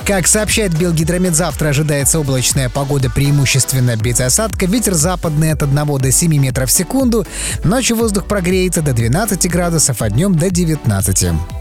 Как сообщает Белгидромет, завтра ожидается облачная погода, преимущественно без осадка. Ветер западный от 1 до 7 метров в секунду. Ночью воздух прогреется до 12 градусов, а днем до 19.